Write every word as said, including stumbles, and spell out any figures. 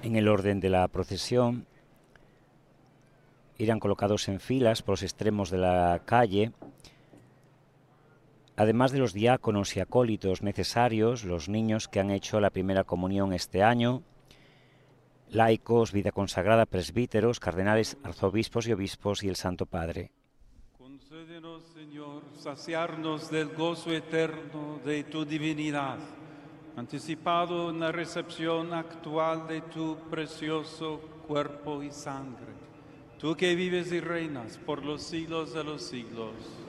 En el orden de la procesión irán colocados en filas por los extremos de la calle, además de los diáconos y acólitos necesarios, los niños que han hecho la primera comunión este año, laicos, vida consagrada, presbíteros, cardenales, arzobispos y obispos y el Santo Padre. Concédenos, Señor, saciarnos del gozo eterno de tu divinidad, anticipado en la recepción actual de tu precioso cuerpo y sangre. Tú que vives y reinas por los siglos de los siglos.